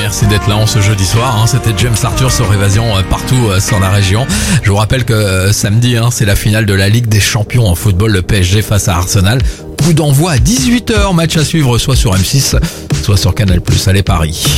merci d'être là en ce jeudi soir. C'était James Arthur sur Évasion partout sur la région. Je vous rappelle que samedi, c'est la finale de la Ligue des Champions en football, le PSG face à Arsenal. Coup d'envoi à 18h, match à suivre soit sur M6, soit sur Canal+. Allez Paris.